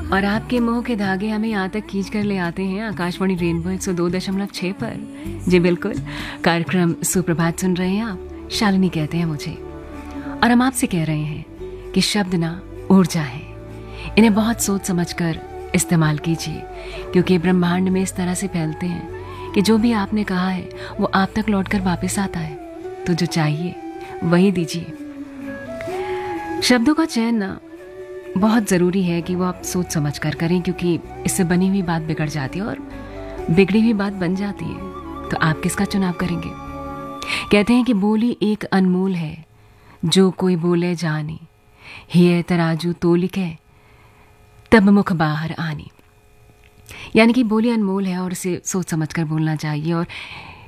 और आपके मोह के धागे हमें यहाँ तक खींच कर ले आते हैं आकाशवाणी रेनबो 102.6 पर। जी बिल्कुल, कार्यक्रम सुप्रभात सुन रहे हैं आप। शालिनी कहते हैं मुझे, और हम आपसे कह रहे हैं कि शब्द ना ऊर्जा है, इन्हें बहुत सोच समझ कर इस्तेमाल कीजिए, क्योंकि ब्रह्मांड में इस तरह से फैलते हैं कि जो भी आपने कहा है वो आप तक लौटकर वापस आता है। तो जो चाहिए वही दीजिए। शब्दों का चयन ना बहुत ज़रूरी है कि वो आप सोच समझ कर करें, क्योंकि इससे बनी हुई बात बिगड़ जाती है और बिगड़ी हुई बात बन जाती है। तो आप किसका चुनाव करेंगे? कहते हैं कि बोली एक अनमोल है, जो कोई बोले जाने, हिय तराजू तोलिके तब मुख बाहर आनी। यानी कि बोली अनमोल है और इसे सोच समझ कर बोलना चाहिए। और